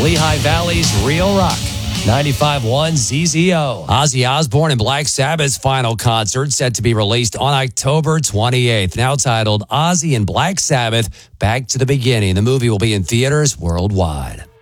Lehigh Valley's Real Rock. 95.1 ZZO. Ozzy Osbourne and Black Sabbath's final concert set to be released on October 28th. Now titled Ozzy and Black Sabbath, Back to the Beginning. The movie will be in theaters worldwide.